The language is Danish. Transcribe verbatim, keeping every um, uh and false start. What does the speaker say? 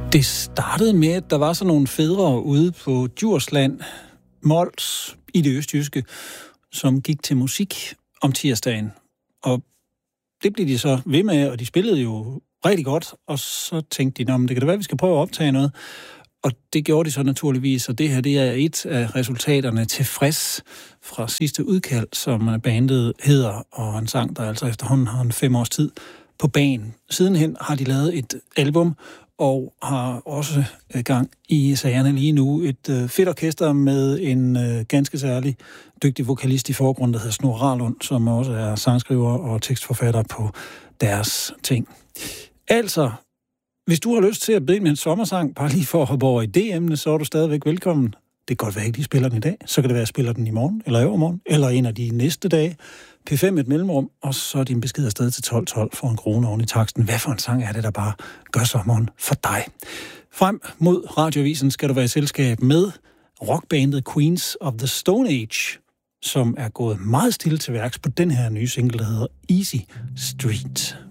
Det startede med, at der var sådan nogle fædre ude på Djursland, Mols i det østjyske, som gik til musik om tirsdagen. Og det blev de så ved med, og de spillede jo rigtig godt, og så tænkte de, det kan da være, vi skal prøve at optage noget. Og det gjorde de så naturligvis, og det her det er et af resultaterne Tilfreds fra sidste udkald, som bandet hedder, og en sang, der altså efterhånden har en fem års tid på banen. Sidenhen har de lavet et album, og har også gang i sagerne lige nu. Et øh, fedt orkester med en øh, ganske særlig dygtig vokalist i forgrunden, der hedder Snor Ralund, som også er sangskriver og tekstforfatter på deres ting. Altså, hvis du har lyst til at bede med en sommersang, bare lige for at hoppe over i det emne, så er du stadigvæk velkommen. Det kan godt være, at de spiller den i dag. Så kan det være, at jeg spiller den i morgen, eller i overmorgen, eller en af de næste dage. P fem et mellemrum, og så er din besked afsted til tolv tolv for en krone oven i taksten. Hvad for en sang er det, der bare gør sommeren for dig? Frem mod Radioavisen skal du være i selskab med rockbandet Queens of the Stone Age, som er gået meget stille til værks på den her nye single, der hedder Easy Street.